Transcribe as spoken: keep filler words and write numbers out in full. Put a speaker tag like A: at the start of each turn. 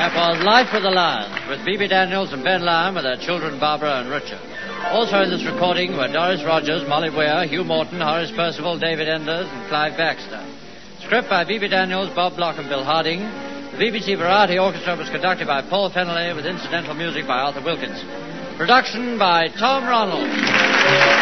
A: That was Life with the Lions, with Phoebe Daniels and Ben Lyon with their children Barbara and Richard. Also in this recording were Doris Rogers, Molly Weir, Hugh Morton, Horace Percival, David Enders, and Clive Baxter. Script by Phoebe Daniels, Bob Block, and Bill Harding. The B B C Variety Orchestra was conducted by Paul Fennelly with incidental music by Arthur Wilkinson. Production by Tom Ronald.